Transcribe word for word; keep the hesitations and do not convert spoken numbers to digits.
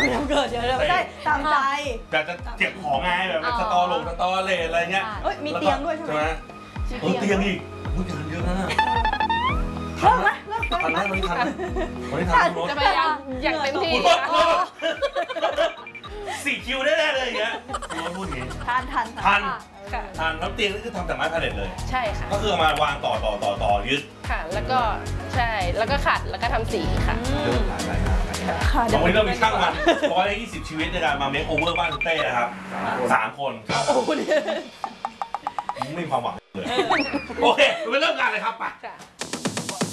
ไม่ทำเกิดเดี๋ยวไม่ได้ตามใจแต่จะเก็บของไงแบบสตอลงสตอเลอะไรเงี้ยเอ้ยมีเตียงด้วยใช่ไหมเออเตียงอีกอุ้ยงานเยอะนะเลิกไหมเลิกทันไหมวันนี้ทันไหมวันนี้ทันจะพยายามอย่างเต็มที่สี่คิวได้เลยอย่างเงี้ยพูดอย่างงี้ทันทันทันทันแล้วเตียงนี่คือทำจากไม้พาเลทเลยใช่ค่ะก็คือมาวางต่อต่อต่อต่อยึดค่ะแล้วก็ใช่แล้วก็ขัดแล้วก็ทำสีค่ะวันนี้เรามีช่างมันร้อยยี่สิบชีวิตในการมาเมคโอเวอร์บ้านคุณเต้นะครับสามคนโอ้โหไม่มีความหวังเลยโอเคไปเริ่มงานเลยครับไป